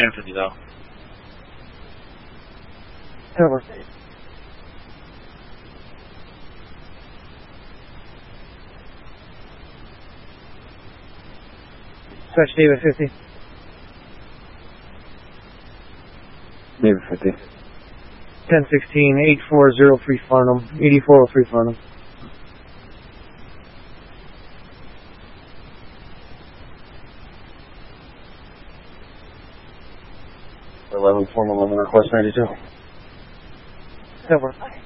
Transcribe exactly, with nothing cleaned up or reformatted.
nine fifty though. Over. Stretch David fifty. David fifty. ten sixteen, eight four zero three Farnham, eighty-four oh three Farnham. eleven, form eleven, request ninety-two. Over.